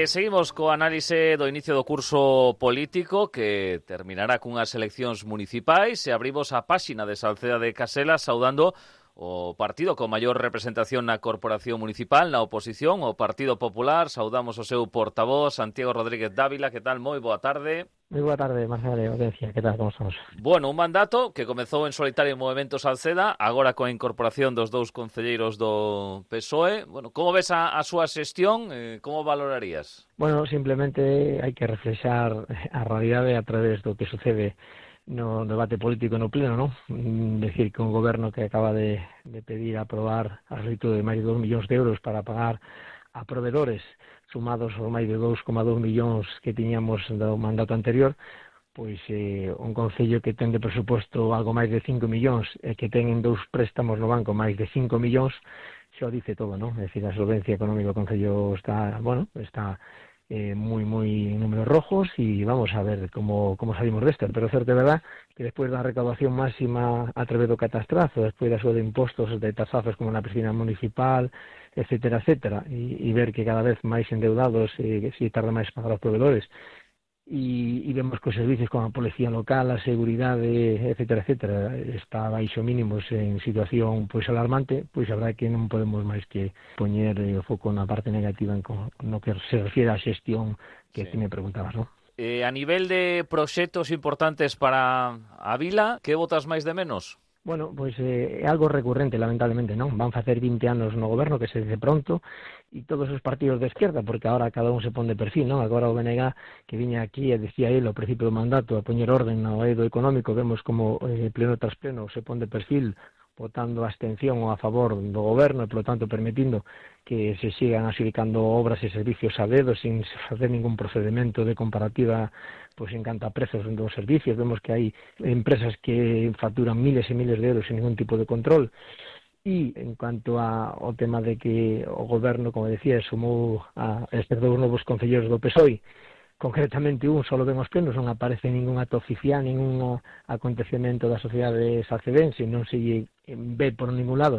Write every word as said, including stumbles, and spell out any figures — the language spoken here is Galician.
E seguimos co análise do inicio do curso político que terminará cunhas eleccións municipais e abrimos a páxina de Salceda de Casela saudando o partido con maior representación na corporación municipal, na oposición, o Partido Popular. Saudamos o seu portavoz, Santiago Rodríguez Dávila. Que tal? Moi boa tarde. Moi boa tarde, Marcelo de Audiencia. Que tal? Como estamos? Bueno, un mandato que comezou en solitario en Movemento Salceda, agora coa incorporación dos dous concelleiros do P S O E. Bueno, como ves a, a súa xestión? Eh, como valorarías? Bueno, simplemente hai que reflexar a realidade a través do que sucede no debate político no pleno, ¿no? Decir que un goberno que acaba de, de pedir aprobar a rédito de máis de dos millóns de euros para pagar a provedores sumados aos máis de dous coma dous millóns que tiñamos do mandato anterior, pois eh, un concello que ten de presuposto algo máis de cinco millóns e que ten en dous préstamos no banco máis de cinco millóns, xa o dice todo, ¿no? É dicir, a solvencia económica do concello está, bueno, está eh, moi, moi en números rojos e vamos a ver como, como salimos deste. Pero certo é verdad que despois da recaudación máxima a través do catastrazo, despois da súa de impostos de tasazos como na piscina municipal, etcétera, etcétera, e, e ver que cada vez máis endeudados e eh, si tarda máis pagar os provedores, e, e vemos que os servicios como a policía local, a seguridade, etcétera, etcétera, está baixo mínimos en situación pois alarmante, pois a verdade que non podemos máis que poñer eh, o foco na parte negativa en co, no que se refiere á xestión que sí. Ti me preguntabas, non? Eh, a nivel de proxectos importantes para a vila, que botas máis de menos? Bueno, pois eh, é algo recurrente, lamentablemente, non? Van facer vinte anos no goberno, que se dice pronto, e todos os partidos de esquerda, porque agora cada un se pon de perfil, non? Agora o B N G, que viña aquí e decía ele ao principio do mandato a poñer orden no eido económico, vemos como eh, pleno tras pleno se pon de perfil, votando a abstención ou a favor do goberno e, polo tanto, permitindo que se sigan adxudicando obras e servicios a dedo sin facer ningún procedimento de comparativa pois en canto a prezos dos servicios. Vemos que hai empresas que facturan miles e miles de euros sin ningún tipo de control. E en cuanto a, ao tema de que o goberno, como decía, sumou a estes dous novos concelleiros do P S O E, concretamente un solo ven os plenos, non aparece ningún acto oficial, ningún acontecemento da sociedade salcedense, non se ve por ningún lado